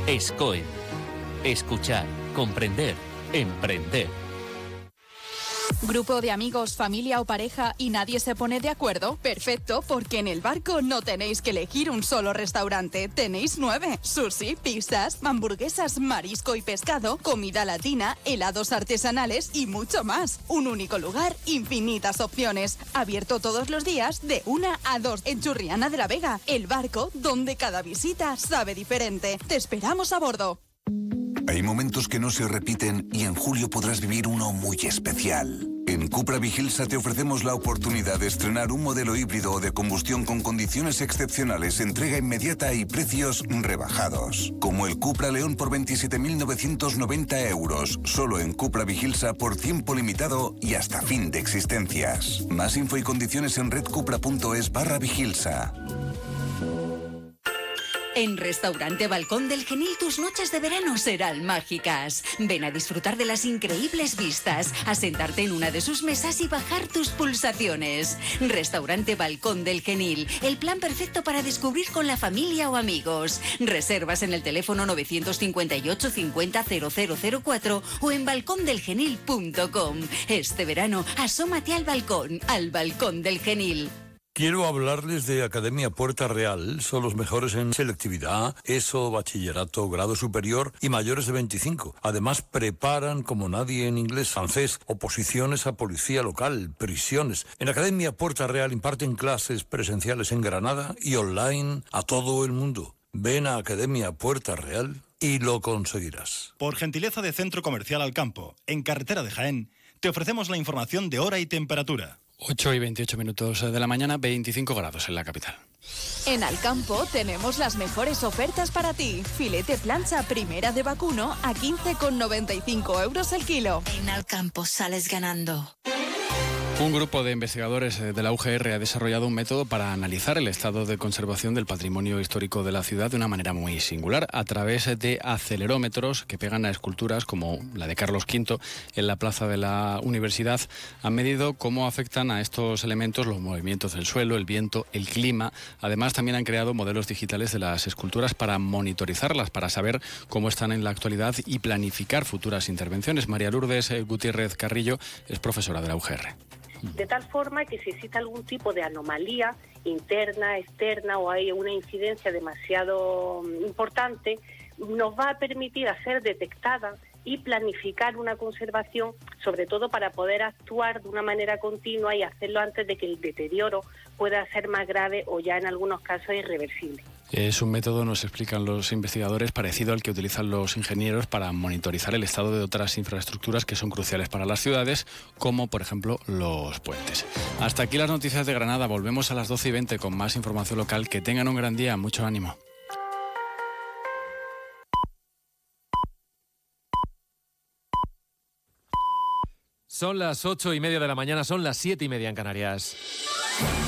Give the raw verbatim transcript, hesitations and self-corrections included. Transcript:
SCOEM. Escuchar, comprender, emprender. ¿Grupo de amigos, familia o pareja y nadie se pone de acuerdo? Perfecto, porque en El Barco no tenéis que elegir un solo restaurante, tenéis nueve. Sushi, pizzas, hamburguesas, marisco y pescado, comida latina, helados artesanales y mucho más. Un único lugar, infinitas opciones. Abierto todos los días de una a dos en Churriana de la Vega. El Barco, donde cada visita sabe diferente. Te esperamos a bordo. Hay momentos que no se repiten y en julio podrás vivir uno muy especial. En Cupra Vigilsa te ofrecemos la oportunidad de estrenar un modelo híbrido o de combustión con condiciones excepcionales, entrega inmediata y precios rebajados. Como el Cupra León por veintisiete mil novecientos noventa euros, solo en Cupra Vigilsa por tiempo limitado y hasta fin de existencias. Más info y condiciones en redcupra.es barra Vigilsa. En Restaurante Balcón del Genil tus noches de verano serán mágicas. Ven a disfrutar de las increíbles vistas, a sentarte en una de sus mesas y bajar tus pulsaciones. Restaurante Balcón del Genil, el plan perfecto para descubrir con la familia o amigos. Reservas en el teléfono nueve cinco ocho cincuenta cero cero cero cuatro o en balcón del genil punto com. Este verano, asómate al balcón, al Balcón del Genil. Quiero hablarles de Academia Puerta Real. Son los mejores en selectividad, ESO, bachillerato, grado superior y mayores de veinticinco. Además, preparan como nadie en inglés, francés, oposiciones a policía local, prisiones. En Academia Puerta Real imparten clases presenciales en Granada y online a todo el mundo. Ven a Academia Puerta Real y lo conseguirás. Por gentileza de Centro Comercial Alcampo, en carretera de Jaén, te ofrecemos la información de hora y temperatura. ocho y veintiocho minutos de la mañana, veinticinco grados en la capital. En Alcampo tenemos las mejores ofertas para ti. Filete plancha primera de vacuno a quince con noventa y cinco euros el kilo. En Alcampo sales ganando. Un grupo de investigadores de la U G R ha desarrollado un método para analizar el estado de conservación del patrimonio histórico de la ciudad de una manera muy singular, a través de acelerómetros que pegan a esculturas como la de Carlos quinto en la plaza de la universidad. Han medido cómo afectan a estos elementos los movimientos del suelo, el viento, el clima. Además, también han creado modelos digitales de las esculturas para monitorizarlas, para saber cómo están en la actualidad y planificar futuras intervenciones. María Lourdes Gutiérrez Carrillo es profesora de la U G R. De tal forma que si existe algún tipo de anomalía interna, externa o hay una incidencia demasiado importante, nos va a permitir hacer detectada y planificar una conservación, sobre todo para poder actuar de una manera continua y hacerlo antes de que el deterioro pueda ser más grave o ya en algunos casos irreversible. Es un método, nos explican los investigadores, parecido al que utilizan los ingenieros para monitorizar el estado de otras infraestructuras que son cruciales para las ciudades, como por ejemplo los puentes. Hasta aquí las noticias de Granada. Volvemos a las doce y veinte con más información local. Que tengan un gran día. Mucho ánimo. Son las ocho y media de la mañana, son las siete y media en Canarias.